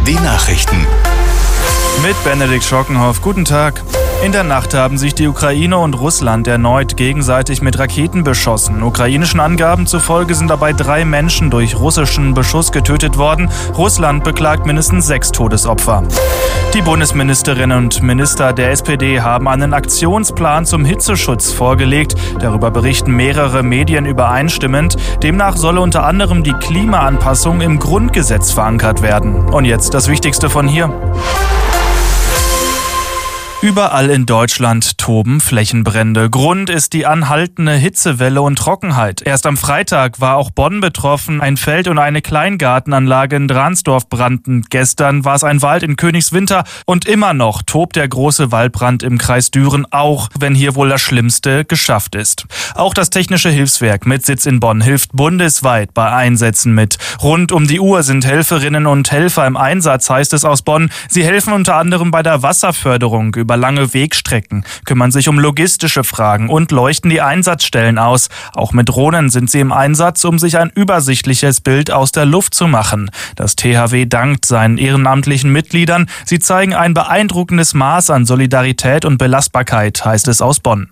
Die Nachrichten. Mit Benedikt Schockenhoff. Guten Tag. In der Nacht haben sich die Ukraine und Russland erneut gegenseitig mit Raketen beschossen. Ukrainischen Angaben zufolge sind dabei 3 Menschen durch russischen Beschuss getötet worden. Russland beklagt mindestens 6 Todesopfer. Die Bundesministerinnen und Minister der SPD haben einen Aktionsplan zum Hitzeschutz vorgelegt. Darüber berichten mehrere Medien übereinstimmend. Demnach solle unter anderem die Klimaanpassung im Grundgesetz verankert werden. Und jetzt das Wichtigste von hier. Überall in Deutschland toben Flächenbrände. Grund ist die anhaltende Hitzewelle und Trockenheit. Erst am Freitag war auch Bonn betroffen. Ein Feld und eine Kleingartenanlage in Dransdorf brannten. Gestern war es ein Wald in Königswinter. Und immer noch tobt der große Waldbrand im Kreis Düren, auch wenn hier wohl das Schlimmste geschafft ist. Auch das Technische Hilfswerk mit Sitz in Bonn hilft bundesweit bei Einsätzen mit. Rund um die Uhr sind Helferinnen und Helfer im Einsatz, heißt es aus Bonn. Sie helfen unter anderem bei der Wasserförderung über lange Wegstrecken, kümmern sich um logistische Fragen und leuchten die Einsatzstellen aus. Auch mit Drohnen sind sie im Einsatz, um sich ein übersichtliches Bild aus der Luft zu machen. Das THW dankt seinen ehrenamtlichen Mitgliedern. Sie zeigen ein beeindruckendes Maß an Solidarität und Belastbarkeit, heißt es aus Bonn.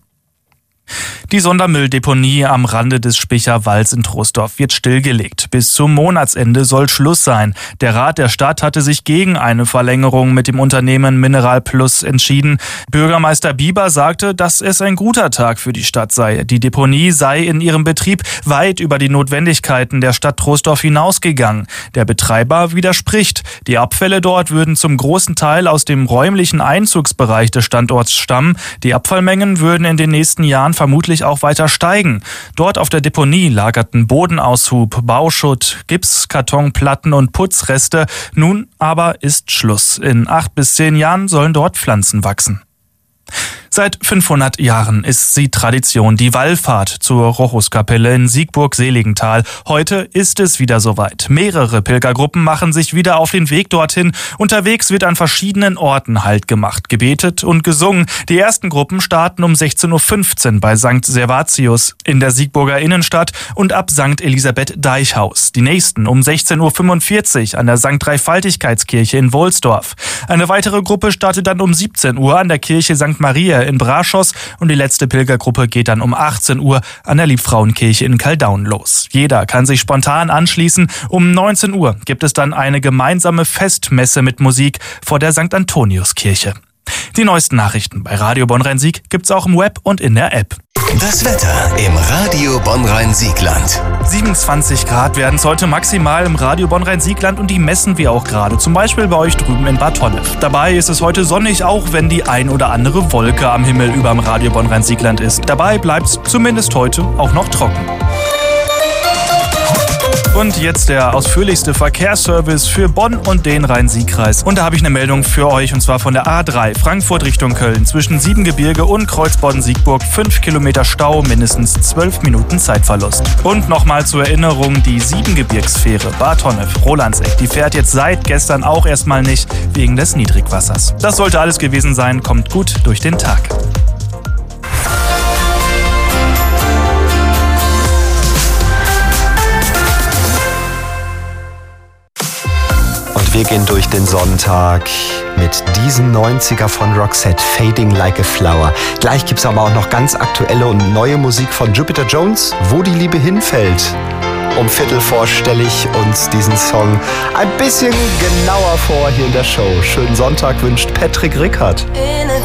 Die Sondermülldeponie am Rande des Spicher Walds in Troisdorf wird stillgelegt. Bis zum Monatsende soll Schluss sein. Der Rat der Stadt hatte sich gegen eine Verlängerung mit dem Unternehmen Mineral Plus entschieden. Bürgermeister Bieber sagte, dass es ein guter Tag für die Stadt sei. Die Deponie sei in ihrem Betrieb weit über die Notwendigkeiten der Stadt Troisdorf hinausgegangen. Der Betreiber widerspricht. Die Abfälle dort würden zum großen Teil aus dem räumlichen Einzugsbereich des Standorts stammen. Die Abfallmengen würden in den nächsten Jahren vermutlich auch weiter steigen. Dort auf der Deponie lagerten Bodenaushub, Bauschutt, Gipskartonplatten und Putzreste. Nun aber ist Schluss. In 8 bis 10 Jahren sollen dort Pflanzen wachsen. Seit 500 Jahren ist sie Tradition, die Wallfahrt zur Rochuskapelle in Siegburg-Seligenthal. Heute ist es wieder soweit. Mehrere Pilgergruppen machen sich wieder auf den Weg dorthin. Unterwegs wird an verschiedenen Orten Halt gemacht, gebetet und gesungen. Die ersten Gruppen starten um 16.15 Uhr bei St. Servatius in der Siegburger Innenstadt und ab St. Elisabeth Deichhaus. Die nächsten um 16.45 Uhr an der St. Dreifaltigkeitskirche in Wohlsdorf. Eine weitere Gruppe startet dann um 17 Uhr an der Kirche St. Maria in Braschos und die letzte Pilgergruppe geht dann um 18 Uhr an der Liebfrauenkirche in Caldaun los. Jeder kann sich spontan anschließen. Um 19 Uhr gibt es dann eine gemeinsame Festmesse mit Musik vor der St. Antoniuskirche. Die neuesten Nachrichten bei Radio Bonn-Rhein-Sieg gibt's auch im Web und in der App. Das Wetter im Radio Bonn-Rhein-Siegland. 27 Grad werden es heute maximal im Radio Bonn-Rhein-Siegland und die messen wir auch gerade. Zum Beispiel bei euch drüben in Bad Honnef. Dabei ist es heute sonnig, auch wenn die ein oder andere Wolke am Himmel über dem Radio Bonn-Rhein-Siegland ist. Dabei bleibt's zumindest heute auch noch trocken. Und jetzt der ausführlichste Verkehrsservice für Bonn und den Rhein-Sieg-Kreis. Und da habe ich eine Meldung für euch, und zwar von der A3 Frankfurt Richtung Köln. Zwischen Siebengebirge und Kreuzbodden-Siegburg 5 Kilometer Stau, mindestens 12 Minuten Zeitverlust. Und nochmal zur Erinnerung, die Siebengebirgsfähre Bad Honnef-Rolandseck, die fährt jetzt seit gestern auch erstmal nicht wegen des Niedrigwassers. Das sollte alles gewesen sein. Kommt gut durch den Tag. Wir gehen durch den Sonntag mit diesem 90er von Roxette, Fading Like a Flower. Gleich gibt's aber auch noch ganz aktuelle und neue Musik von Jupiter Jones, Wo die Liebe hinfällt. Um 15:15 stelle ich uns diesen Song ein bisschen genauer vor hier in der Show. Schönen Sonntag wünscht Patrick Rickard.